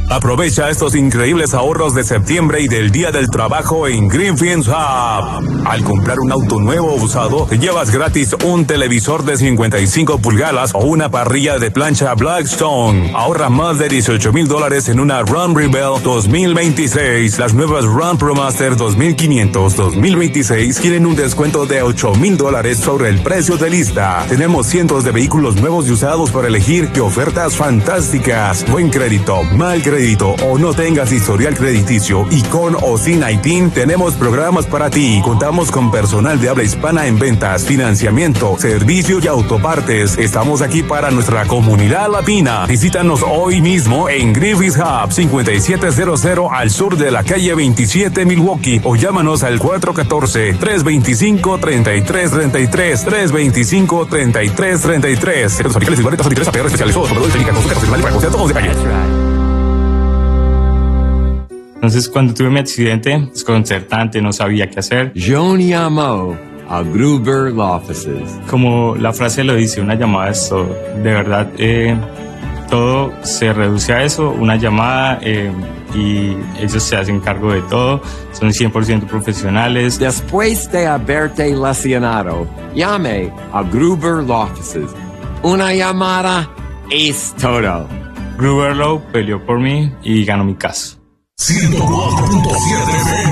Aprovecha estos increíbles ahorros de septiembre y del Día del Trabajo en Greenfields Hub. Al comprar un auto nuevo o usado, te llevas gratis un televisor de 55 pulgadas o una parrilla de plancha Blackstone. Ahorra más de $18,000 en una Ram Rebel 2026. Las nuevas Ram ProMaster 2500 2026 tienen un descuento de $8,000 sobre el precio de lista. Tenemos cientos de vehículos nuevos y usados para elegir. ¡Qué ofertas fantásticas! Buen crédito, mal crédito o no tengas historial crediticio, y con o sin ITIN tenemos programas para ti. Contamos con personal de habla hispana en ventas, financiamiento, servicio y autopartes. Estamos aquí para nuestra comunidad latina. Visítanos hoy mismo en Greenfields Hub 5700 al sur de la calle 27 Milwaukee, o llámanos al 414-325-3333 325-3333. Secretos fabricantes y boletas auditorias APR especializados. Proveedores técnicas, consulta personal para conocer todos los detalles. Entonces, cuando tuve mi accidente, desconcertante, no sabía qué hacer. John llamó a Gruber Law Offices. Como la frase lo dice, una llamada es todo. De verdad, todo se reduce a eso, una llamada, y ellos se hacen cargo de todo, son 100% profesionales. Después de haberte lesionado, llame a Gruber Law Offices. Una llamada es todo. Gruber Law peleó por mí y ganó mi caso. 104.7